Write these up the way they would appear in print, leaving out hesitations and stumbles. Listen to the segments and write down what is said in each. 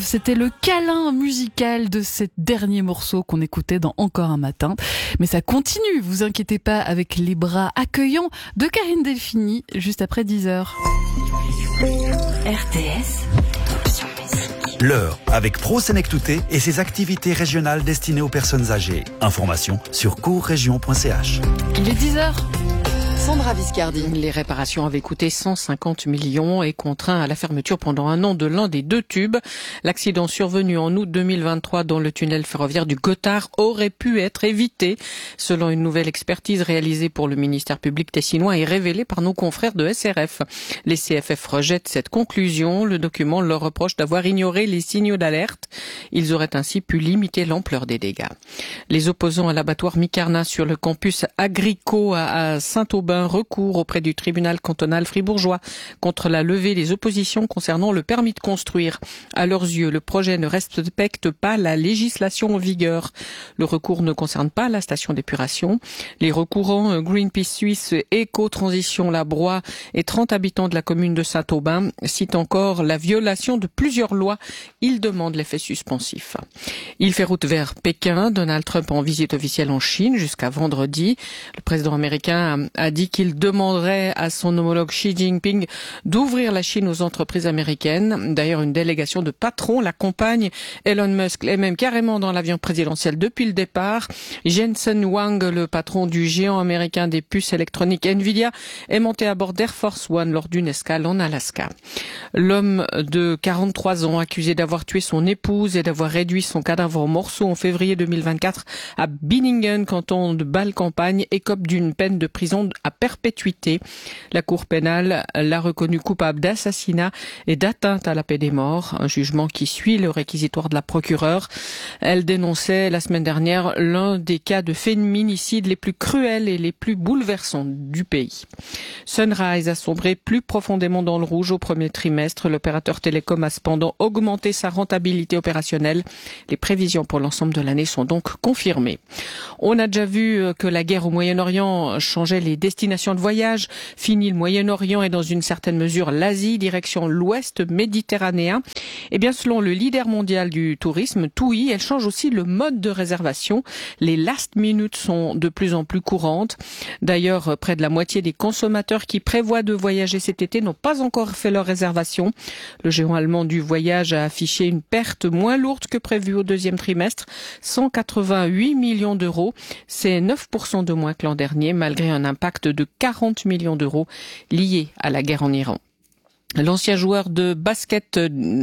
C'était le câlin musical de ce dernier morceau qu'on écoutait dans Encore un matin. Mais ça continue, vous inquiétez pas, avec les bras accueillants de Karine Delphini, juste après 10h. RTS, Option Musique. L'heure avec Pro Senectouté et ses activités régionales destinées aux personnes âgées. Informations sur courregion.ch. Il est 10h. Sandra Viscardi. Les réparations avaient coûté 150 millions et contraint à la fermeture pendant un an de l'un des deux tubes. L'accident survenu en août 2023 dans le tunnel ferroviaire du Gothard aurait pu être évité, selon une nouvelle expertise réalisée pour le ministère public tessinois et révélée par nos confrères de SRF. Les CFF rejettent cette conclusion. Le document leur reproche d'avoir ignoré les signaux d'alerte. Ils auraient ainsi pu limiter l'ampleur des dégâts. Les opposants à l'abattoir Micarna sur le campus Agrico à Saint-Aubin recours auprès du tribunal cantonal fribourgeois contre la levée des oppositions concernant le permis de construire. À leurs yeux, le projet ne respecte pas la législation en vigueur. Le recours ne concerne pas la station d'épuration. Les recourants Greenpeace Suisse, Éco-Transition Labroix et 30 habitants de la commune de Saint-Aubin citent encore la violation de plusieurs lois. Ils demandent l'effet suspensif. Il fait route vers Pékin. Donald Trump en visite officielle en Chine jusqu'à vendredi. Le président américain a dit qu'il demanderait à son homologue Xi Jinping d'ouvrir la Chine aux entreprises américaines. D'ailleurs, une délégation de patrons l'accompagne. Elon Musk est même carrément dans l'avion présidentiel depuis le départ. Jensen Huang, le patron du géant américain des puces électroniques Nvidia, est monté à bord d'Air Force One lors d'une escale en Alaska. L'homme de 43 ans, accusé d'avoir tué son épouse et d'avoir réduit son cadavre en morceaux en février 2024 à Binningen, canton de Bâle-Campagne, écope d'une peine de prison à perpétuité. La Cour pénale l'a reconnu coupable d'assassinat et d'atteinte à la paix des morts, un jugement qui suit le réquisitoire de la procureure. Elle dénonçait la semaine dernière l'un des cas de féminicide les plus cruels et les plus bouleversants du pays. Sunrise a sombré plus profondément dans le rouge au premier trimestre. L'opérateur télécom a cependant augmenté sa rentabilité opérationnelle. Les prévisions pour l'ensemble de l'année sont donc confirmées. On a déjà vu que la guerre au Moyen-Orient changeait les destinations de voyage. Fini le Moyen-Orient et dans une certaine mesure l'Asie, direction l'Ouest méditerranéen. Et bien selon le leader mondial du tourisme, TUI, elle change aussi le mode de réservation. Les last minutes sont de plus en plus courantes. D'ailleurs, près de la moitié des consommateurs qui prévoient de voyager cet été n'ont pas encore fait leur réservation. Le géant allemand du voyage a affiché une perte moins lourde que prévu au deuxième trimestre, 188 millions d'euros. C'est 9% de moins que l'an dernier, malgré un impact de 40 millions d'euros liés à la guerre en Iran. L'ancien joueur de basket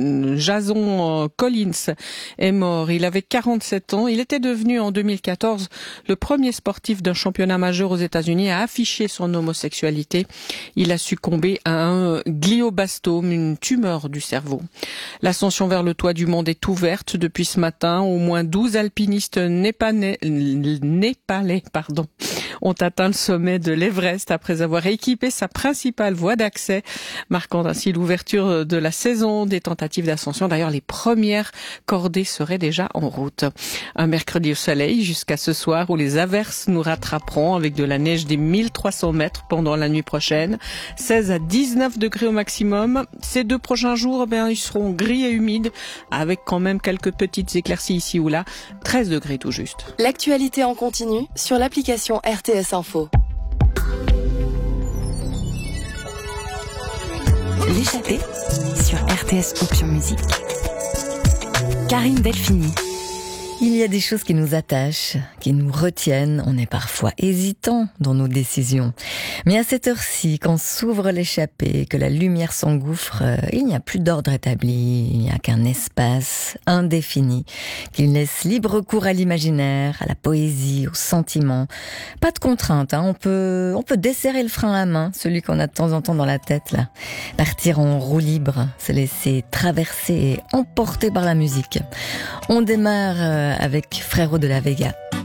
Jason Collins est mort. Il avait 47 ans. Il était devenu en 2014 le premier sportif d'un championnat majeur aux États-Unis à afficher son homosexualité. Il a succombé à un glioblastome, une tumeur du cerveau. L'ascension vers le toit du monde est ouverte depuis ce matin. Au moins 12 alpinistes népalais, ont atteint le sommet de l'Everest après avoir équipé sa principale voie d'accès, marquant ainsi l'ouverture de la saison des tentatives d'ascension. D'ailleurs, les premières cordées seraient déjà en route. Un mercredi au soleil jusqu'à ce soir où les averses nous rattraperont avec de la neige des 1300 mètres pendant la nuit prochaine. 16 à 19 degrés au maximum. Ces 2 prochains jours, ils seront gris et humides avec quand même quelques petites éclaircies ici ou là. 13 degrés tout juste. L'actualité en continu sur l'application RTS Info. L'échappée sur RTS Option Musique. Karine Delphini. Il y a des choses qui nous attachent, qui nous retiennent. On est parfois hésitant dans nos décisions. Mais à cette heure-ci, quand s'ouvre l'échappée, que la lumière s'engouffre, il n'y a plus d'ordre établi. Il n'y a qu'un espace indéfini qui laisse libre cours à l'imaginaire, à la poésie, aux sentiments. Pas de contrainte, On peut desserrer le frein à main, celui qu'on a de temps en temps dans la tête, là. Partir en roue libre, se laisser traverser et emporter par la musique. On démarre avec Frérot de la Vega.